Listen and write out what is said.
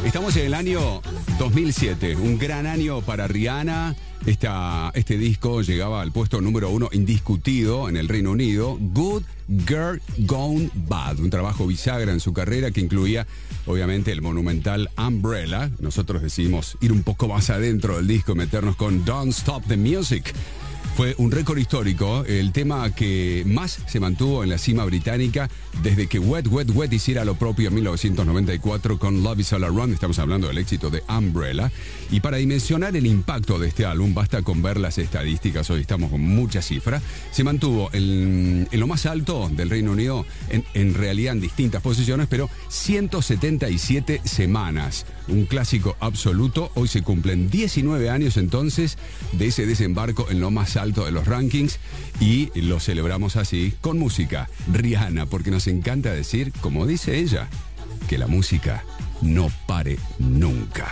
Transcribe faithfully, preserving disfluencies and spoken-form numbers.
Estamos en el año dos mil siete, un gran año para Rihanna. Esta, este disco llegaba al puesto número uno indiscutido en el Reino Unido. Good Girl Gone Bad, un trabajo bisagra en su carrera que incluía obviamente el monumental Umbrella. Nosotros decidimos ir un poco más adentro del disco y meternos con Don't Stop the Music. Fue un récord histórico, el tema que más se mantuvo en la cima británica desde que Wet, Wet, Wet hiciera lo propio en mil novecientos noventa y cuatro con Love Is All Around. Estamos hablando del éxito de Umbrella. Y para dimensionar el impacto de este álbum, basta con ver las estadísticas. Hoy estamos con muchas cifras. Se mantuvo en, en lo más alto del Reino Unido, en, en realidad en distintas posiciones, pero ciento setenta y siete semanas. Un clásico absoluto. Hoy se cumplen diecinueve años entonces de ese desembarco en lo más alto de los rankings y lo celebramos así con música. Rihanna, porque nos encanta decir, como dice ella, que la música no pare nunca.